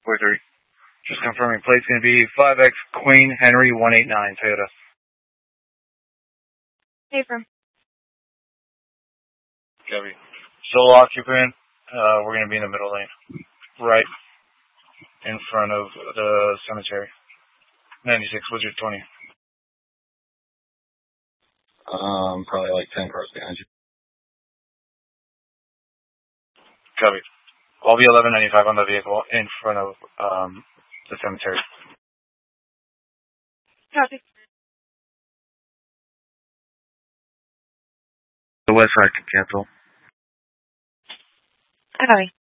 43. Just confirming plate's going to be 5X Queen Henry 189 Toyota. Affirm. Copy. Sole occupant. We're going to be in the middle lane. Right in front of the cemetery. 96, what's your 20? Probably like 10 cars behind you. Copy. I'll be 1195 on the vehicle in front of the cemetery. Copy. The west side can cancel. Copy.